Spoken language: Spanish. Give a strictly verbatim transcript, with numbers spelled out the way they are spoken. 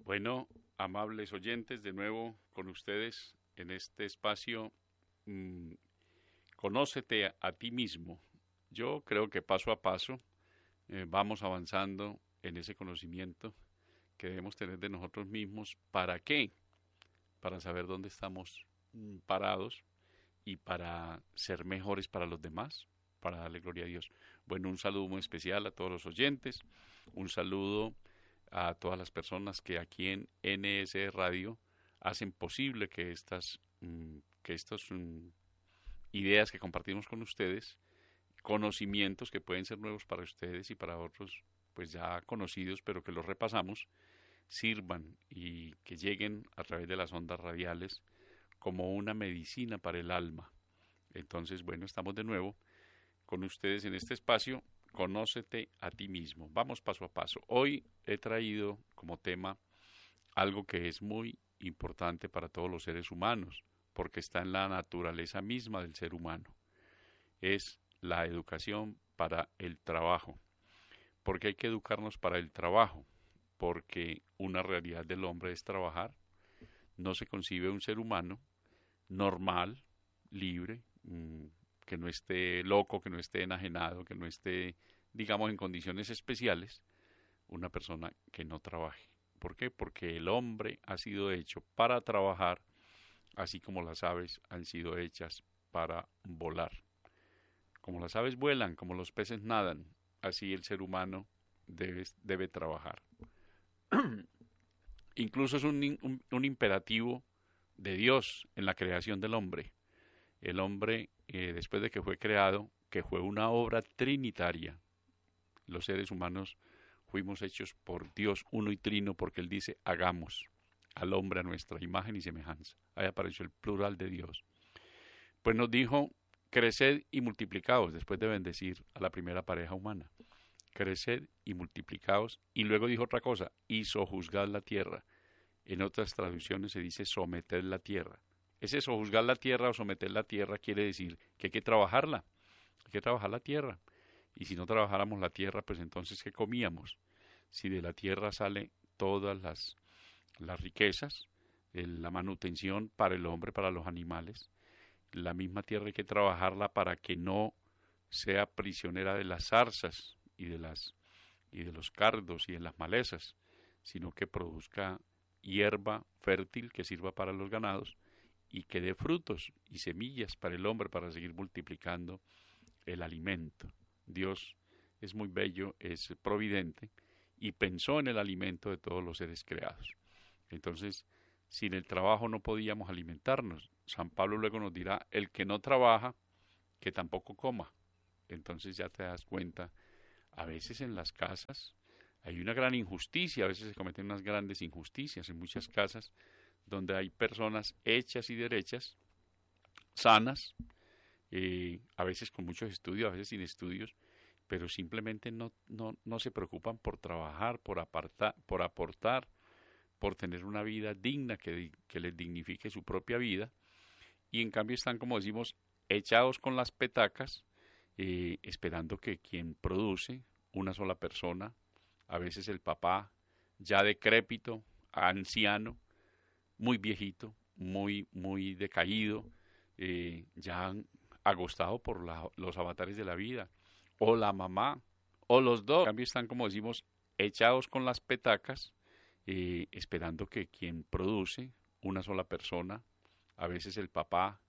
Bueno, amables oyentes, de nuevo con ustedes en este espacio, mmm, Conócete a, a ti mismo. Yo creo que paso a paso eh, vamos avanzando en ese conocimiento que debemos tener de nosotros mismos. ¿Para qué? Para saber dónde estamos mm, parados y para ser mejores para los demás, para darle gloria a Dios. Bueno, un saludo muy especial a todos los oyentes, un saludo a todas las personas que aquí en N S Radio hacen posible que estas, mm, que estas mm, ideas que compartimos con ustedes, conocimientos que pueden ser nuevos para ustedes y para otros, pues ya conocidos, pero que los repasamos, sirvan y que lleguen a través de las ondas radiales como una medicina para el alma. Entonces, bueno, estamos de nuevo con ustedes en este espacio. Conócete a ti mismo. Vamos paso a paso. Hoy he traído como tema algo que es muy importante para todos los seres humanos, porque está en la naturaleza misma del ser humano. Es la educación para el trabajo. Porque hay que educarnos para el trabajo, porque una realidad del hombre es trabajar. No se concibe un ser humano normal, libre, mmm, que no esté loco, que no esté enajenado, que no esté, digamos, en condiciones especiales, una persona que no trabaje. ¿Por qué? Porque el hombre ha sido hecho para trabajar, así como las aves han sido hechas para volar. Como las aves vuelan, como los peces nadan, así el ser humano debe, debe trabajar. Incluso es un, un, un imperativo de Dios en la creación del hombre. El hombre, eh, después de que fue creado, que fue una obra trinitaria, los seres humanos fuimos hechos por Dios uno y trino, porque Él dice, hagamos al hombre a nuestra imagen y semejanza. Ahí apareció el plural de Dios. Pues nos dijo, creced y multiplicaos, después de bendecir a la primera pareja humana. Creced y multiplicaos. Y luego dijo otra cosa, y sojuzgad la tierra. En otras traducciones se dice someted la tierra. Ese sojuzgar la tierra o someter la tierra quiere decir que hay que trabajarla, hay que trabajar la tierra. Y si no trabajáramos la tierra, pues entonces ¿qué comíamos? Si de la tierra sale todas las, las riquezas, el, la manutención para el hombre, para los animales, la misma tierra hay que trabajarla para que no sea prisionera de las zarzas y de, las, y de los cardos y de las malezas, sino que produzca hierba fértil que sirva para los ganados y que dé frutos y semillas para el hombre para seguir multiplicando el alimento. Dios es muy bello, es providente y pensó en el alimento de todos los seres creados. Entonces, sin el trabajo no podíamos alimentarnos. San Pablo luego nos dirá, el que no trabaja, que tampoco coma. Entonces ya te das cuenta, a veces en las casas hay una gran injusticia, a veces se cometen unas grandes injusticias en muchas casas donde hay personas hechas y derechas, sanas, eh, a veces con muchos estudios, a veces sin estudios, pero simplemente no, no, no se preocupan por trabajar, por, apartar, por aportar, por tener una vida digna que, que les dignifique su propia vida, y en cambio están, como decimos, echados con las petacas, eh, esperando que quien produce, una sola persona, a veces el papá, ya decrépito, anciano, muy viejito, muy, muy decaído, eh, ya agostado por la, los avatares de la vida, o la mamá, o los dos, en cambio están, como decimos, echados con las petacas, eh, esperando que quien produce, una sola persona, a veces el papá,